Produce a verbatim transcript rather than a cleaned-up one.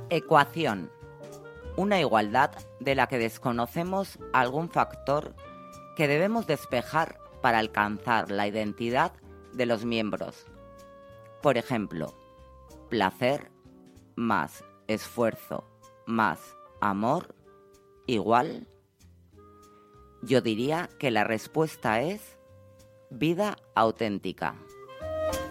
Ecuación. Una igualdad de la que desconocemos algún factor que debemos despejar para alcanzar la identidad de los miembros. Por ejemplo, placer más esfuerzo más amor igual. Yo diría que la respuesta es vida auténtica.